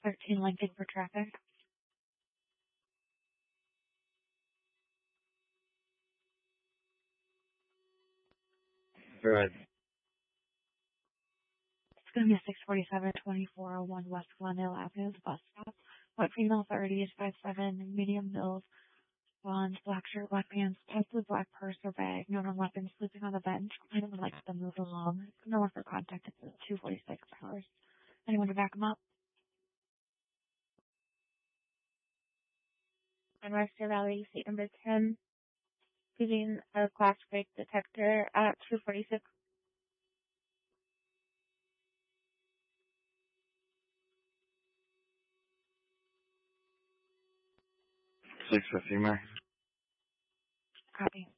13 Lincoln for traffic. Right. It's going to be 647-2401 West Glendale Avenue, the bus stop. White female 30, age 5'7", medium build, blonde, black shirt, black pants, possibly black purse or bag, no known weapons, sleeping on the bench. I don't like to move along. No one for contact at 246 hours. Anyone to back them up? On Western Valley, seat number 10, using a glass break detector at 246. 650, Max. Copy.